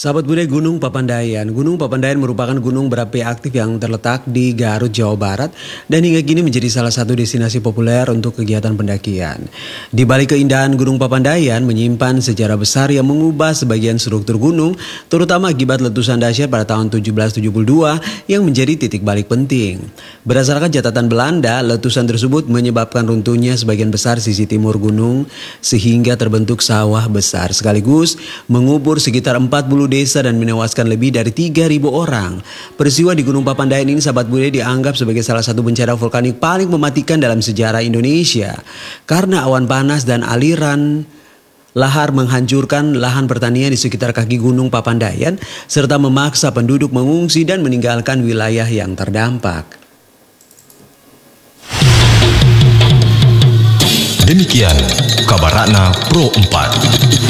Sahabat budaya Gunung Papandayan. Gunung Papandayan merupakan gunung berapi aktif yang terletak di Garut, Jawa Barat dan hingga kini menjadi salah satu destinasi populer untuk kegiatan pendakian. Di balik keindahan Gunung Papandayan menyimpan sejarah besar yang mengubah sebagian struktur gunung, terutama akibat letusan dahsyat pada tahun 1772 yang menjadi titik balik penting. Berdasarkan catatan Belanda, letusan tersebut menyebabkan runtuhnya sebagian besar sisi timur gunung sehingga terbentuk sawah besar sekaligus mengubur sekitar 40 desa dan menewaskan lebih dari 3.000 orang. Peristiwa di Gunung Papandayan ini sahabat budaya dianggap sebagai salah satu bencana vulkanik paling mematikan dalam sejarah Indonesia. Karena awan panas dan aliran lahar menghancurkan lahan pertanian di sekitar kaki Gunung Papandayan serta memaksa penduduk mengungsi dan meninggalkan wilayah yang terdampak. Demikian kabar Ratna Pro 4.